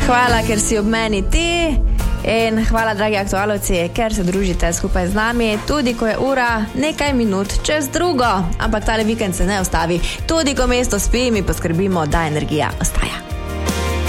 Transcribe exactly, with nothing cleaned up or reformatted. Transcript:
Hvala, ker si ob meni ti. In hvala, dragi aktualovci, ker se družite skupaj z nami, tudi ko je ura nekaj minut čez drugo. Ampak tale vikend se ne ustavi. Tudi ko mesto spi, mi poskrbimo, da energija ostaja.